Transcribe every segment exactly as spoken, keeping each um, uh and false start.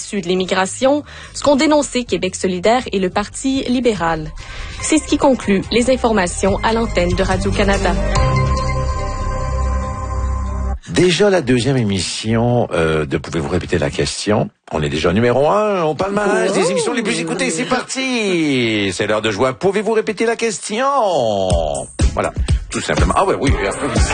issus de l'immigration, ce qu'ont dénoncé Québec solidaire et le Parti libéral. C'est ce qui conclut les informations à l'antenne de Radio-Canada. Déjà la deuxième émission euh, de Pouvez-vous répéter la question? On est déjà numéro un au palmarès des émissions les plus écoutées. C'est parti! C'est l'heure de jouer. Pouvez-vous répéter la question? Voilà, tout simplement. Ah ouais, oui, applaudissez.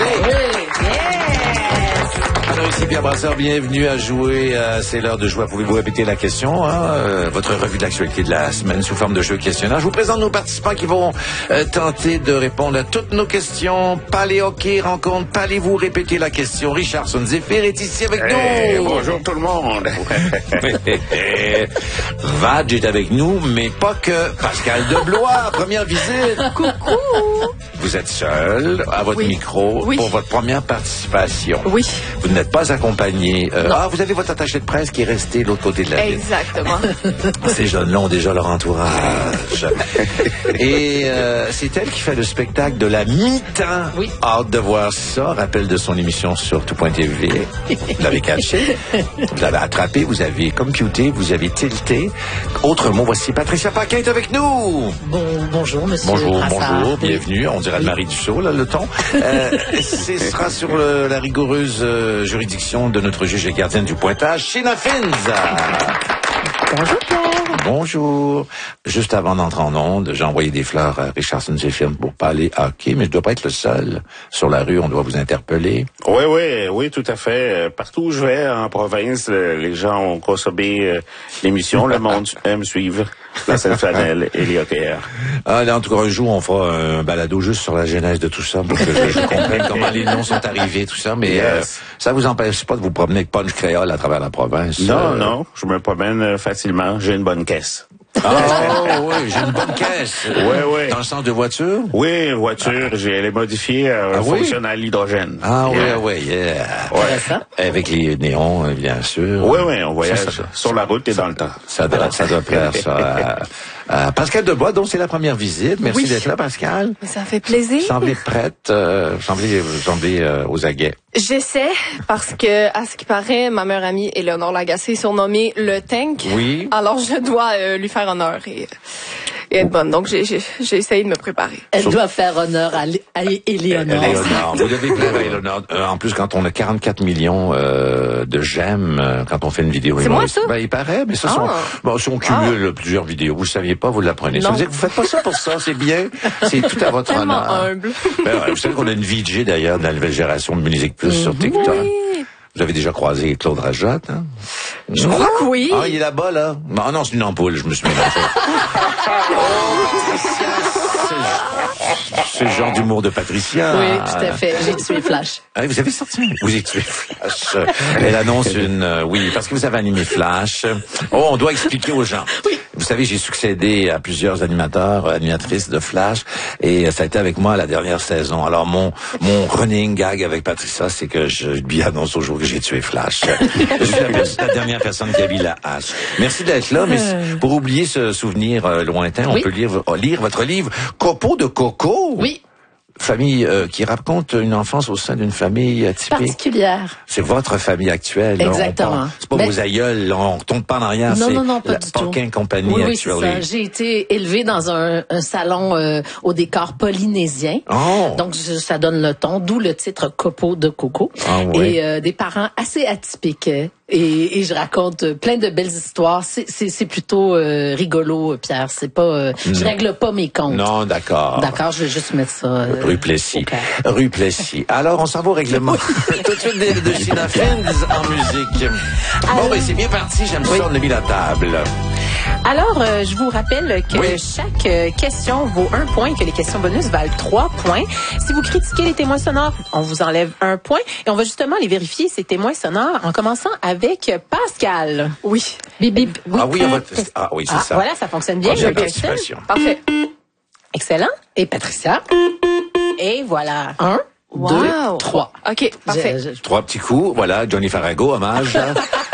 Alors ici Pierre Brassard, bienvenue à jouer. Euh, c'est l'heure de jouer. Pouvez-vous répéter la question? Hein? Euh, votre revue de l'actualité de la semaine sous forme de jeu questionnaire. Je vous présente nos participants qui vont euh, tenter de répondre à toutes nos questions. Palais hockey rencontre. Palais-vous répéter la question? Richardson Zephyr est ici avec hey, nous. Bonjour tout le monde. Vadj est avec nous, mais pas que. Pascal Deblois, première visite. Coucou! Vous êtes seul à votre oui. micro oui. pour votre première participation. Oui. Vous n'êtes pas accompagné. Euh, ah, vous avez votre attaché de presse qui est resté de l'autre côté de la ville. Exactement. Ces jeunes-là ont déjà leur entourage. Et euh, c'est elle qui fait le spectacle de la mi-temps. Oui. Hâte de voir ça. Rappel de son émission sur tout point t v. Vous l'avez catché. Vous l'avez attrapé. Vous avez computé. Vous avez tilté. Autre mot, voici Patricia Paquin est avec nous. Bon, bonjour, monsieur. Bonjour, Brassard. bonjour. Bienvenue. On dirait oui. Marie Dussault, là, le ton. Euh, ce sera sur le, la rigoureuse euh, juridiction de notre juge et gardienne du pointage, Sheena Fins. Bonjour, Pierre. Bonjour. Juste avant d'entrer en onde, j'ai envoyé des fleurs à Richardson Zephyr pour pas aller hockey, mais je dois pas être le seul. Sur la rue, on doit vous interpeller. Oui, oui, oui, tout à fait. Partout où je vais, en province, les gens ont consommé l'émission. Le monde aime suivre la Sainte-Flanelle et les hockeyeurs. Ah, là, en tout cas, un jour, on fera un balado juste sur la genèse de tout ça, pour que je, je comprenne comment les noms sont arrivés, tout ça. Mais yes. euh, ça vous empêche pas de vous promener avec punch créole à travers la province? Non, euh... non, je me promène facilement. J'ai une bonne caisse. Ah, oh, oui, j'ai une bonne caisse. Oui, oui. Dans le sens de voiture? Oui, voiture. Ah. J'ai, elle est modifiée, euh, ah, fonctionne oui? à l'hydrogène. Ah, yeah. oui, oui, yeah. Ouais. Ça? Avec les néons, bien sûr. Oui, oui, on voyage ça, ça, sur la route et ça, dans le temps. Ça doit, ça doit plaire, ça. À, à Pascal Debois, donc c'est la première visite. Merci oui. d'être là, Pascal. Ça fait plaisir. Vous semblez prête, euh, vous semblez, vous semblez euh, aux aguets. J'essaie, parce que, à ce qui paraît, ma meilleure amie, Éléonore Lagacé, est surnommée le Tank. Oui. Alors, je dois euh, lui faire honneur et, et être bonne. Donc, j'ai, j'ai, j'ai essayé de me préparer. Elle Sauf... doit faire honneur à, à Éléonore. Éléonore. Vous devez plaire à Éléonore. Euh, en plus, quand on a quarante-quatre millions euh, de j'aime, euh, quand on fait une vidéo. C'est moi, ça? Ben, il paraît, mais ça, ah. sont, bon, si on cumule ah. plusieurs vidéos, vous ne saviez pas, vous l'apprenez. Ça veut dire que vous faites pas ça pour ça, c'est bien. C'est tout à votre tellement honneur. humble. Ben, ouais, vous savez qu'on a une V J, d'ailleurs, dans la nouvelle génération de Musique Plus mm-hmm. sur TikTok. Oui. Vous avez déjà croisé Claude Rajotte, hein? Je non? crois que oui. Ah, il est là-bas, là. Ah non, c'est une ampoule, je me suis mélangé. Oh, Patricia, c'est le genre d'humour de Patricia. Oui, tout à fait. J'ai tué Flash. Ah, vous avez sorti? Vous avez tué Flash. Elle annonce une... Euh, oui, parce que vous avez animé Flash. Oh, on doit expliquer aux gens. Oui. Vous savez, j'ai succédé à plusieurs animateurs, animatrices de Flash, et ça a été avec moi la dernière saison. Alors, mon mon running gag avec Patricia, c'est que je lui annonce aujourd'hui que j'ai tué Flash. Je suis la, la dernière personne qui a mis la hache. Merci d'être là, mais pour oublier ce souvenir euh, lointain, on oui. peut lire, lire votre livre « Copeaux de coco ». Oui. Famille euh, qui raconte une enfance au sein d'une famille atypique. Particulière. C'est votre famille actuelle. Exactement. Là, c'est pas ben, vos aïeuls, là, on tombe pas en arrière. Non, c'est non, non, pas la du tout. Paquin Company oui, oui, actually. c'est ça. J'ai été élevée dans un, un salon euh, au décor polynésien. Oh. Donc, je, ça donne le ton, d'où le titre Copeaux de coco. Ah, ouais. Et euh, des parents assez atypiques. Et, et je raconte plein de belles histoires. C'est, c'est, c'est plutôt euh, rigolo, Pierre. C'est pas, euh, je règle pas mes comptes. Non, d'accord. D'accord, je vais juste mettre ça. Euh, Rue Plessis. Okay. Rue Plessis. Alors, on s'en va au règlement. Tout de suite de, de Sheena Fins en musique. Alors, bon, ben c'est bien parti. J'aime oui. ça. On a mis la table. Alors, euh, je vous rappelle que oui. chaque euh, question vaut un point, que les questions bonus valent trois points. Si vous critiquez les témoins sonores, on vous enlève un point. Et on va justement les vérifier, ces témoins sonores, en commençant avec Pascal. Oui. Bip, bip. Ah oui, on va... ah, oui c'est ah, ça. Voilà, ça fonctionne bien. Première participation. Parfait. Excellent. Et Patricia. Et voilà. Un. Wow. Deux, trois. OK, parfait. Je, je... Trois petits coups, voilà, Johnny Farago, hommage.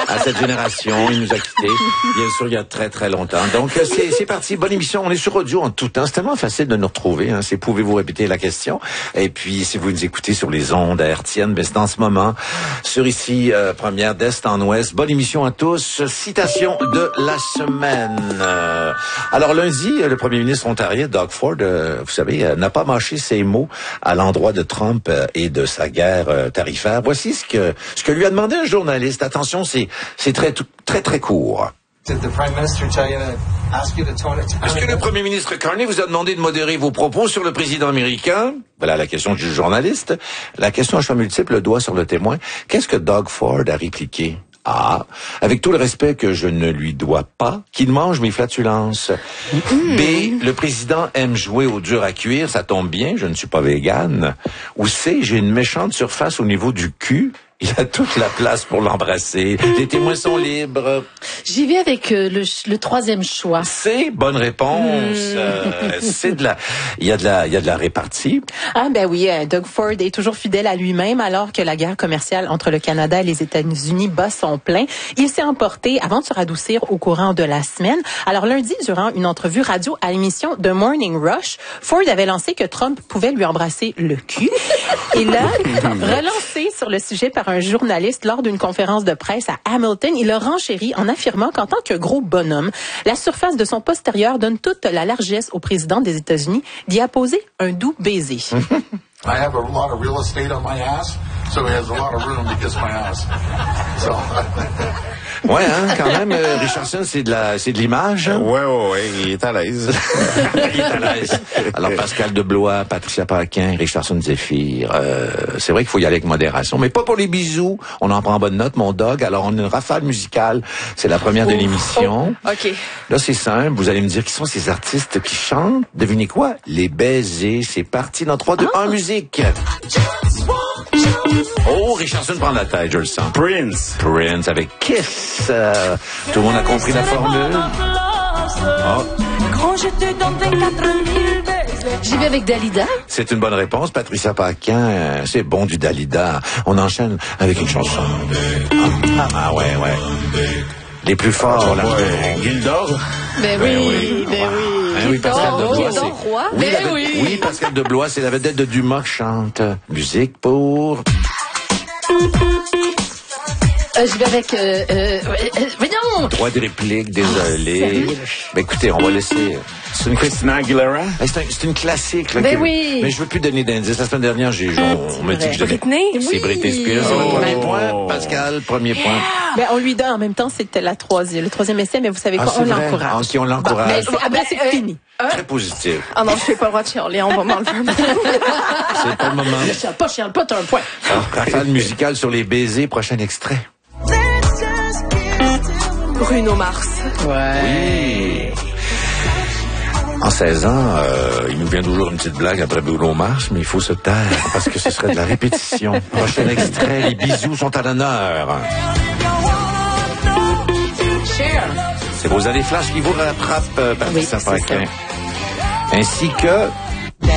à cette génération. Il nous a quittés, bien sûr, il y a très, très longtemps. Donc, c'est, c'est parti. Bonne émission. On est sur audio en tout temps. C'est tellement facile de nous retrouver. Hein. C'est pouvez-vous répéter la question? Et puis, si vous nous écoutez sur les ondes hertziennes, ben, c'est en ce moment, sur ici, euh, première d'Est en Ouest. Bonne émission à tous. Citation de la semaine. Euh, alors, lundi, le premier ministre ontarien, Doug Ford, euh, vous savez, euh, n'a pas mâché ses mots à l'endroit de Trump euh, et de sa guerre euh, tarifaire. Voici ce que ce que lui a demandé un journaliste. Attention, c'est c'est très très très court. Did the Prime Minister tell you to ask you to tone it down? Est-ce que le Premier ministre Carney vous a demandé de modérer vos propos sur le président américain? Voilà la question du journaliste. La question à choix multiple, le doigt sur le témoin. Qu'est-ce que Doug Ford a répliqué? A. Avec tout le respect que je ne lui dois pas, qu'il mange mes flatulences. Mm. B. Le président aime jouer au dur à cuire, ça tombe bien, je ne suis pas végane. Ou C. J'ai une méchante surface au niveau du cul. Il a toute la place pour l'embrasser. Les témoins sont libres. J'y vais avec euh, le, le troisième choix. C'est bonne réponse. Mmh. Euh, c'est de la, il y a de la, il y a de la répartie. Ah ben oui, Doug Ford est toujours fidèle à lui-même alors que la guerre commerciale entre le Canada et les États-Unis bat son plein. Il s'est emporté avant de se radoucir au courant de la semaine. Alors lundi, durant une entrevue radio à l'émission The Morning Rush, Ford avait lancé que Trump pouvait lui embrasser le cul. Et là, relancé sur le sujet par un journaliste lors d'une conférence de presse à Hamilton, il a renchéri en affirmant qu'en tant que gros bonhomme, la surface de son postérieur donne toute la largesse au président des États-Unis d'y apposer un doux baiser. I have a lot of real estate on my ass, so he has a lot of room to kiss my ass. So. Ouais, hein, quand même, euh, Richardson, c'est de la, c'est de l'image. Hein? Ouais, ouais, ouais, il est à l'aise. Il est à l'aise. Alors, Pascal Deblois, Patricia Paquin, Richardson Zephyr, euh, c'est vrai qu'il faut y aller avec modération, mais pas pour les bisous. On en prend bonne note, mon Doug. Alors, on a une rafale musicale. C'est la première de l'émission. Oh, OK. Là, c'est simple. Vous allez me dire qui sont ces artistes qui chantent. Devinez quoi? Les baisers. C'est parti dans trois, deux, un, musique. Oh, Richardson prend la tête, je le sens. Prince. Prince avec Kiss. Euh, tout le monde a compris la formule. Oh. J'y vais avec Dalida. C'est une bonne réponse, Patricia Paquin. Euh, c'est bon du Dalida. On enchaîne avec une chanson. Ah, ah ouais, ouais. Les plus forts, là. Ouais, Gildor. Ben oui, oui, ben oui. Ben oui, Pascal Deblois, c'est... Roi. Oui, Ben la... oui. oui, Pascal Deblois, c'est la vedette de Dumas qui chante. Musique pour... Euh, je vais avec... Euh, euh, euh, voyons! Droit de réplique, désolé. Oh, ben écoutez, on va laisser... C'est une Christina Aguilera? Ben, c'est, un, c'est une classique. Là, ben que... oui! Mais je veux plus donner d'indices. La semaine dernière, j'ai, on, on m'a dit que je donnais... Britney? C'est Britney Spears. Oh. Premier point, Pascal, premier point. Ben, on lui donne en même temps, c'était la troisième, le troisième essai, mais vous savez quoi, Ah, on vrai? l'encourage. Ok, on l'encourage. Bon, après, c'est fini. Très positif. Ah non, je fais pas le droit de chialer, on va m'enlever. C'est pas le moment. Ne chiale pas, chiale pas, t'as un point. Alors, rafale musicale sur les baisers, prochain extrait. Bruno Mars. Ouais. Oui. En seize ans, euh, il nous vient toujours une petite blague après Bruno Mars, mais il faut se taire parce que ce serait de la répétition. Prochain extrait, les bisous sont à l'honneur. C'est vos années flash qui vous rattrapent, euh, Patricia Oui, c'est Paquin. Ainsi que